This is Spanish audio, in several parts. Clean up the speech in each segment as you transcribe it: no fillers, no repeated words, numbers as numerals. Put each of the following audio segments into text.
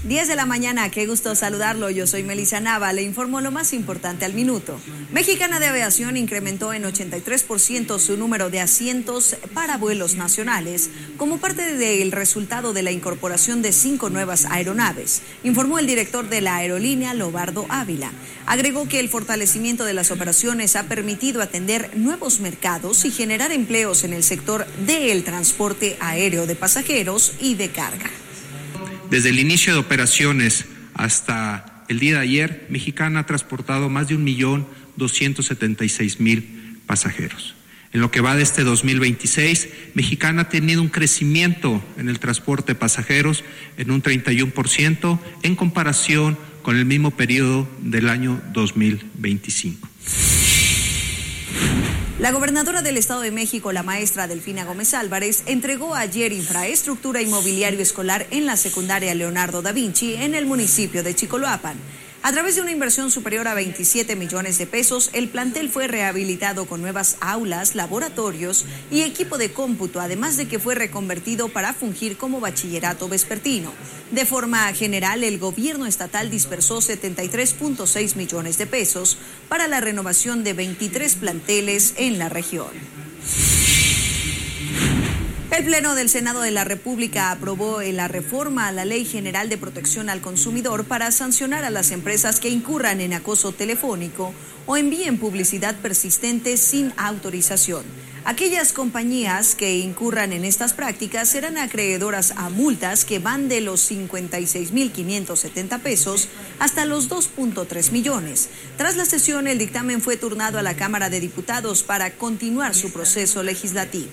10 de la mañana, qué gusto saludarlo. Yo soy Melissa Nava, le informo lo más importante al minuto. Mexicana de Aviación incrementó en 83% su número de asientos para vuelos nacionales como parte del resultado de la incorporación de 5 nuevas aeronaves, informó el director de la aerolínea, Lobardo Ávila. Agregó que el fortalecimiento de las operaciones ha permitido atender nuevos mercados y generar empleos en el sector del transporte aéreo de pasajeros y de carga. Desde el inicio de operaciones hasta el día de ayer, Mexicana ha transportado más de 1.276.000 pasajeros. En lo que va de este 2026, Mexicana ha tenido un crecimiento en el transporte de pasajeros en un 31% en comparación con el mismo periodo del año 2025. La gobernadora del Estado de México, la maestra Delfina Gómez Álvarez, entregó ayer infraestructura y mobiliario escolar en la secundaria Leonardo da Vinci en el municipio de Chicoloapan. A través de una inversión superior a 27 millones de pesos, el plantel fue rehabilitado con nuevas aulas, laboratorios y equipo de cómputo, además de que fue reconvertido para fungir como bachillerato vespertino. De forma general, el gobierno estatal dispersó 73.6 millones de pesos para la renovación de 23 planteles en la región. El Pleno del Senado de la República aprobó la reforma a la Ley General de Protección al Consumidor para sancionar a las empresas que incurran en acoso telefónico o envíen publicidad persistente sin autorización. Aquellas compañías que incurran en estas prácticas serán acreedoras a multas que van de los 56.570 pesos hasta los 2.3 millones. Tras la sesión, el dictamen fue turnado a la Cámara de Diputados para continuar su proceso legislativo.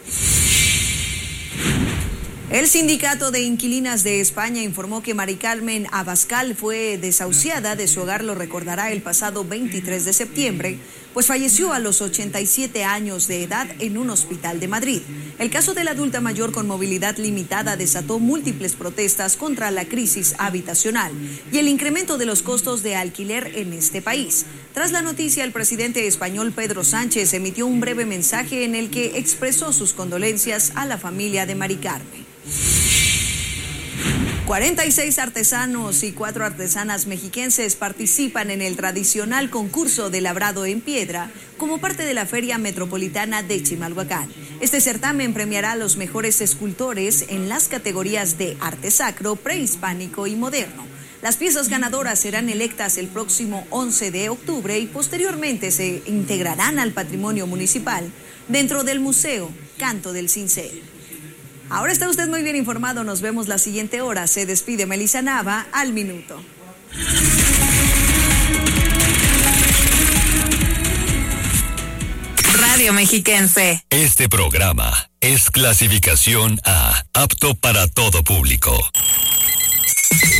El Sindicato de Inquilinas de España informó que Mari Carmen Abascal fue desahuciada de su hogar, lo recordará, el pasado 23 de septiembre, pues falleció a los 87 años de edad en un hospital de Madrid. El caso de la adulta mayor con movilidad limitada desató múltiples protestas contra la crisis habitacional y el incremento de los costos de alquiler en este país. Tras la noticia, el presidente español Pedro Sánchez emitió un breve mensaje en el que expresó sus condolencias a la familia de Mari Carmen. 46 artesanos y 4 artesanas mexiquenses participan en el tradicional concurso de labrado en piedra como parte de la Feria Metropolitana de Chimalhuacán. Este certamen premiará a los mejores escultores en las categorías de arte sacro, prehispánico y moderno. Las piezas ganadoras serán electas el próximo 11 de octubre y posteriormente se integrarán al patrimonio municipal dentro del Museo Canto del Cincel. Ahora está usted muy bien informado, nos vemos la siguiente hora. Se despide Melissa Nava al minuto. Radio Mexiquense. Este programa es clasificación A, apto para todo público.